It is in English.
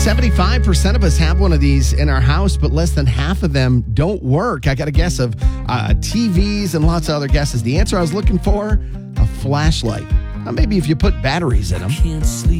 75% of us have one of these in our house, but less than half of them don't work. I got a guess of TVs and lots of other guesses. The answer I was looking for, a flashlight. Maybe if you put batteries in them.